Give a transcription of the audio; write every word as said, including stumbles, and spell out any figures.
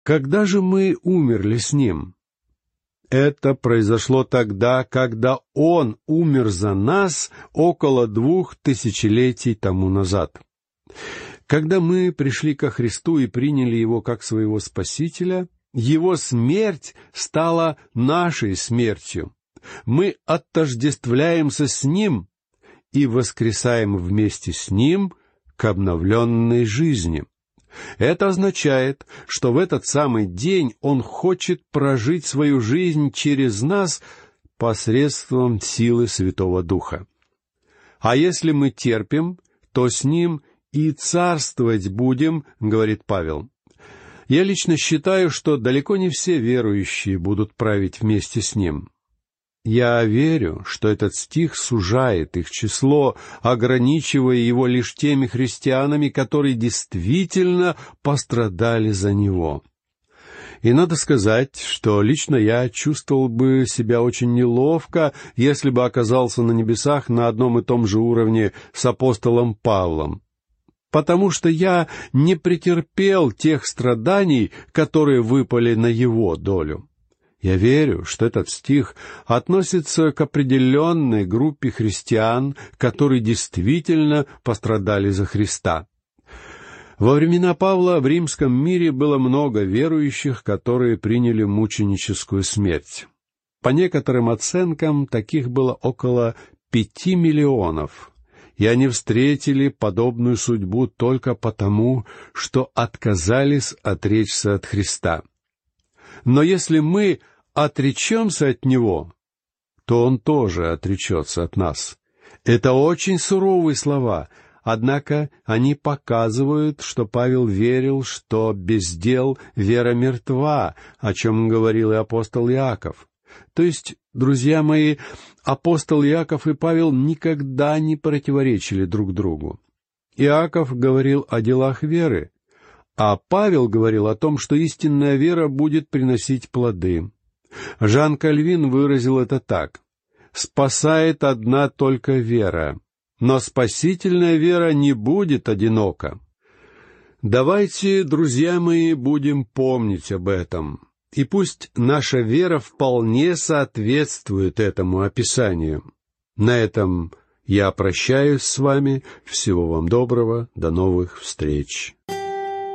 Когда же мы умерли с Ним? Это произошло тогда, когда Он умер за нас около двух тысячелетий тому назад. Когда мы пришли ко Христу и приняли Его как своего Спасителя, Его смерть стала нашей смертью. Мы отождествляемся с Ним и воскресаем вместе с Ним к обновленной жизни. Это означает, что в этот самый день Он хочет прожить свою жизнь через нас посредством силы Святого Духа. А если мы терпим, то с Ним и царствовать будем, говорит Павел. Я лично считаю, что далеко не все верующие будут править вместе с Ним. Я верю, что этот стих сужает их число, ограничивая его лишь теми христианами, которые действительно пострадали за него. И надо сказать, что лично я чувствовал бы себя очень неловко, если бы оказался на небесах на одном и том же уровне с апостолом Павлом, потому что я не претерпел тех страданий, которые выпали на его долю. Я верю, что этот стих относится к определенной группе христиан, которые действительно пострадали за Христа. Во времена Павла в римском мире было много верующих, которые приняли мученическую смерть. По некоторым оценкам, таких было около пяти миллионов, и они встретили подобную судьбу только потому, что отказались отречься от Христа. Но если мы отречемся от Него, то Он тоже отречется от нас. Это очень суровые слова, однако они показывают, что Павел верил, что без дел вера мертва, о чем говорил и апостол Иаков. То есть, друзья мои, апостол Иаков и Павел никогда не противоречили друг другу. Иаков говорил о делах веры, а Павел говорил о том, что истинная вера будет приносить плоды. Жан Кальвин выразил это так: «Спасает одна только вера, но спасительная вера не будет одинока». Давайте, друзья мои, будем помнить об этом, и пусть наша вера вполне соответствует этому описанию. На этом я прощаюсь с вами. Всего вам доброго, до новых встреч.